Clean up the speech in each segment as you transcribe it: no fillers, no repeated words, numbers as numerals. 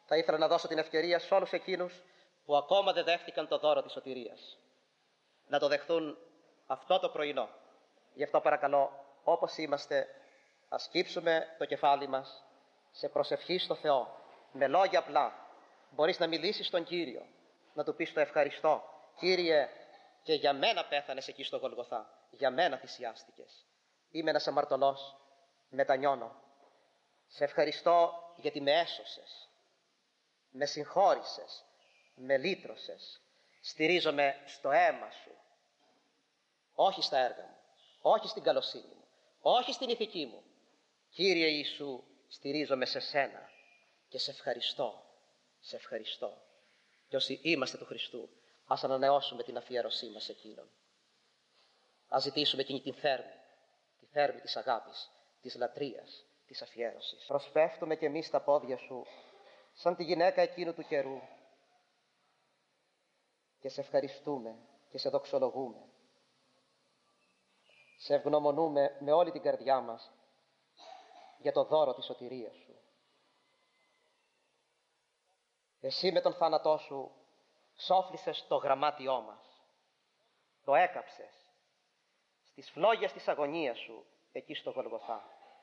Θα ήθελα να δώσω την ευκαιρία σε όλους εκείνους που ακόμα δεν δέχτηκαν το δώρο της σωτηρίας να το δεχθούν αυτό το πρωινό. Γι' αυτό παρακαλώ, όπως είμαστε, ας κύψουμε το κεφάλι μας σε προσευχή στο Θεό, με λόγια απλά. Μπορείς να μιλήσεις στον Κύριο, να του πεις το ευχαριστώ. Κύριε, και για μένα πέθανες εκεί στο Γολγοθά, για μένα θυσιάστηκες. Είμαι ένας αμαρτωλός, μετανιώνω. Σε ευχαριστώ γιατί με έσωσες, με συγχώρησες, με λύτρωσες. Στηρίζομαι στο αίμα σου, όχι στα έργα μου, όχι στην καλοσύνη μου, όχι στην ηθική μου. Κύριε Ιησού, στηρίζομαι σε σένα και σε ευχαριστώ, σε ευχαριστώ. Και όσοι είμαστε του Χριστού, ας ανανεώσουμε την αφιέρωσή μας σε Εκείνον. Ας ζητήσουμε εκείνη τη θέρμη της αγάπης, της λατρείας, της αφιέρωσης. Προσπέφτουμε κι εμείς στα πόδια σου, σαν τη γυναίκα εκείνου του καιρού, και σε ευχαριστούμε και σε δοξολογούμε. Σε ευγνωμονούμε με όλη την καρδιά μας για το δώρο της σωτηρίας σου. Εσύ με τον θάνατό σου ξόφλησες το γραμμάτιό μας, το έκαψες στις φλόγες της αγωνίας σου εκεί στο Γολγοθά.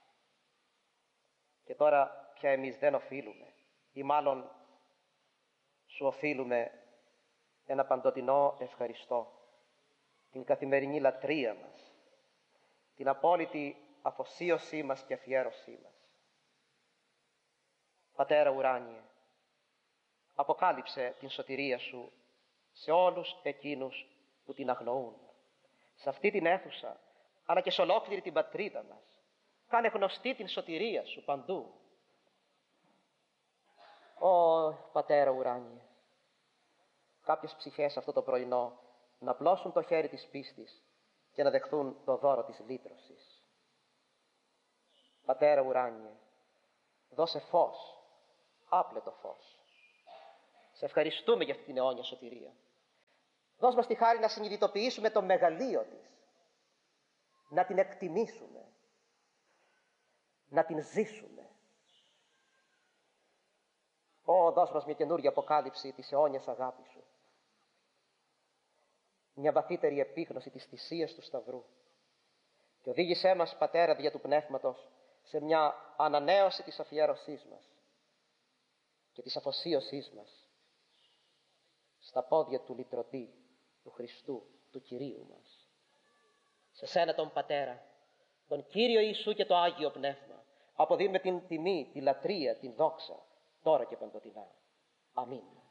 Και τώρα πια εμείς δεν οφείλουμε, ή μάλλον σου οφείλουμε ένα παντοτινό ευχαριστώ, την καθημερινή λατρεία μας, την απόλυτη αφοσίωσή μας και αφιέρωσή μας. Πατέρα ουράνιε, αποκάλυψε την σωτηρία σου σε όλους εκείνους που την αγνοούν, σε αυτή την αίθουσα, αλλά και σε ολόκληρη την πατρίδα μας. Κάνε γνωστή την σωτηρία σου παντού. Ω Πατέρα ουράνιε, κάποιες ψυχές αυτό το πρωινό να πλώσουν το χέρι της πίστης και να δεχθούν το δώρο της λύτρωσης. Πατέρα ουράνιε, δώσε φως, άπλετο φως. Σε ευχαριστούμε για αυτή την αιώνια σωτηρία. Δώσ' μας τη χάρη να συνειδητοποιήσουμε το μεγαλείο της, να την εκτιμήσουμε, να την ζήσουμε. Δώσ' μας μια καινούργια αποκάλυψη της αιώνιας αγάπης σου. Μια βαθύτερη επίγνωση της θυσίας του Σταυρού. Και οδήγησέ μας, Πατέρα, δια του Πνεύματος, σε μια ανανέωση της αφιέρωσής μας και της αφοσίωσής μας στα πόδια του λυτρωτή, του Χριστού, του Κυρίου μας. Σε σένα τον Πατέρα, τον Κύριο Ιησού και το Άγιο Πνεύμα, αποδίδουμε την τιμή, τη λατρεία, την δόξα, τώρα και παντοτινά. Αμήν.